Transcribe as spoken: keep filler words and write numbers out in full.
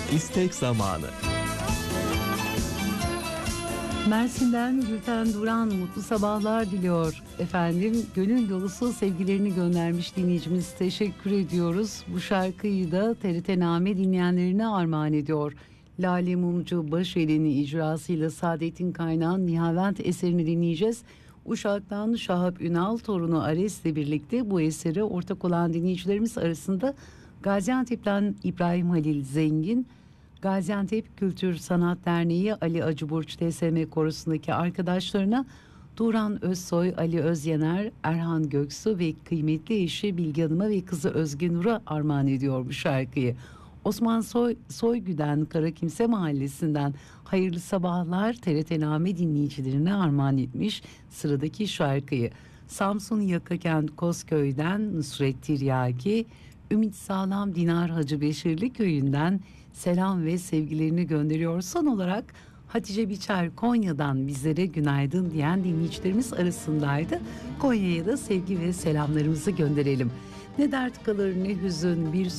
İstek zamanı. Mersin'den Gülten Duran mutlu sabahlar diliyor. Efendim, gönül dolusu sevgilerini göndermiş dinleyicimiz, teşekkür ediyoruz. Bu şarkıyı da T R T Name dinleyenlerine armağan ediyor. Lale Mumcu Başeli'nin icrasıyla Saadettin Kaynağ'ın Nihavent eserini dinleyeceğiz. Uşak'tan Şahap Ünal torunu Ares'le birlikte bu esere ortak olan dinleyicilerimiz arasında Gaziantep'ten İbrahim Halil Zengin, Gaziantep Kültür Sanat Derneği Ali Acıburç T S M Korosu'ndaki arkadaşlarına, Duran Özsoy, Ali Özyener, Erhan Göksu ve kıymetli eşi Bilge Hanım'a ve kızı Özge Nur'a armağan ediyor bu şarkıyı. Osman Soy, Soygü'den Karakimse Mahallesi'nden hayırlı sabahlar T R T Name dinleyicilerine armağan etmiş sıradaki şarkıyı. Samsun Yakakent Kozköy'den Nusret Tiryaki, Ümit Sağlam Dinar Hacı Beşirli Köyü'nden selam ve sevgilerini gönderiyor. Son olarak Hatice Biçer Konya'dan bizlere günaydın diyen dinleyicilerimiz arasındaydı. Konya'ya da sevgi ve selamlarımızı gönderelim. Ne dert kalır ne hüzün, bir